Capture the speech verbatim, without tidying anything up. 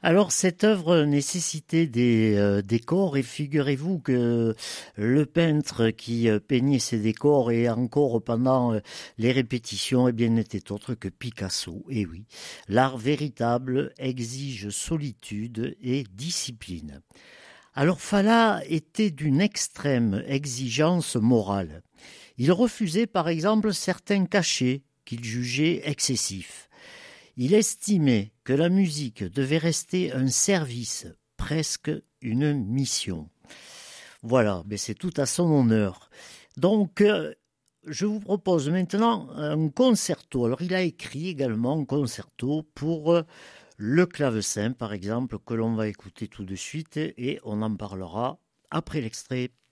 Alors, cette œuvre nécessitait des euh, décors et figurez-vous que le peintre qui euh, peignait ces décors et encore pendant euh, les répétitions, eh bien, n'était autre que Picasso. Et oui, l'art véritable exige solitude et discipline. Alors, Fala était d'une extrême exigence morale. Il refusait par exemple certains cachets qu'il jugeait excessifs. Il estimait que la musique devait rester un service, presque une mission. Voilà, mais c'est tout à son honneur. Donc, euh, je vous propose maintenant un concerto. Alors, il a écrit également un concerto pour euh, le clavecin, par exemple, que l'on va écouter tout de suite et on en parlera après l'extrait.